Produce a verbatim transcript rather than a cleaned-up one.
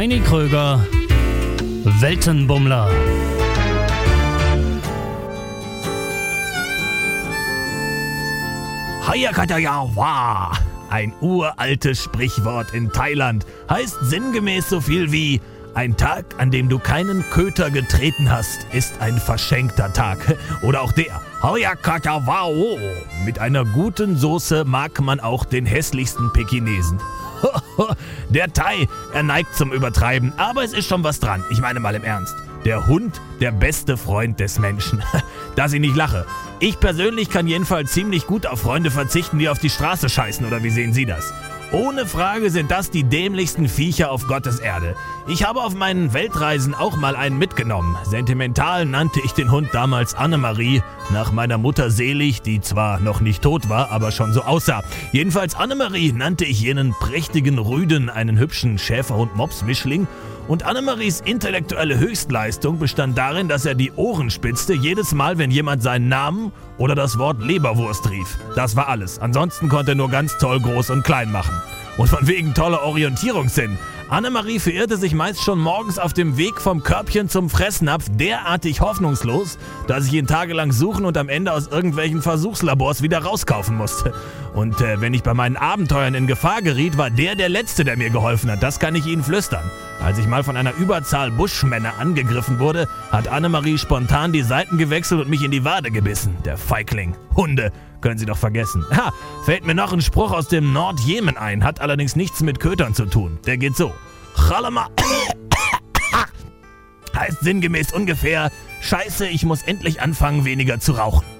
Heini Kröger, Weltenbummler. Hayakatayawa, ein uraltes Sprichwort in Thailand, heißt sinngemäß so viel wie: Ein Tag, an dem du keinen Köter getreten hast, ist ein verschenkter Tag. Oder auch der Hayakatawao. Mit einer guten Soße mag man auch den hässlichsten Pekinesen. Der Thai, er neigt zum Übertreiben, aber es ist schon was dran. Ich meine mal im Ernst. Der Hund, der beste Freund des Menschen. Dass ich nicht lache. Ich persönlich kann jedenfalls ziemlich gut auf Freunde verzichten, die auf die Straße scheißen, oder wie sehen Sie das? Ohne Frage sind das die dämlichsten Viecher auf Gottes Erde. Ich habe auf meinen Weltreisen auch mal einen mitgenommen. Sentimental nannte ich den Hund damals Annemarie, nach meiner Mutter selig, die zwar noch nicht tot war, aber schon so aussah. Jedenfalls Annemarie nannte ich jenen prächtigen Rüden, einen hübschen Schäferhund-Mops-Mischling. Und Annemaries intellektuelle Höchstleistung bestand darin, dass er die Ohren spitzte, jedes Mal, wenn jemand seinen Namen oder das Wort Leberwurst rief. Das war alles. Ansonsten konnte er nur ganz toll groß und klein machen. Und von wegen toller Orientierungssinn. Annemarie verirrte sich meist schon morgens auf dem Weg vom Körbchen zum Fressnapf derartig hoffnungslos, dass ich ihn tagelang suchen und am Ende aus irgendwelchen Versuchslabors wieder rauskaufen musste. Und äh, wenn ich bei meinen Abenteuern in Gefahr geriet, war der der Letzte, der mir geholfen hat. Das kann ich Ihnen flüstern. Als ich mal von einer Überzahl Buschmänner angegriffen wurde, hat Annemarie spontan die Seiten gewechselt und mich in die Wade gebissen. Der Feigling. Hunde. Können Sie doch vergessen. Ha, fällt mir noch ein Spruch aus dem Nordjemen ein, hat allerdings nichts mit Kötern zu tun. Der geht so. Chalama heißt sinngemäß ungefähr: Scheiße, ich muss endlich anfangen, weniger zu rauchen.